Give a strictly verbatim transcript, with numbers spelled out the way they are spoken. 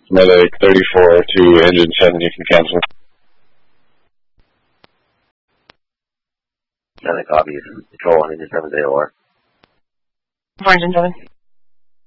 Medic thirty-four to engine seven, you can cancel. Medic, copy. Control on engine seven, zero R. For engine seven.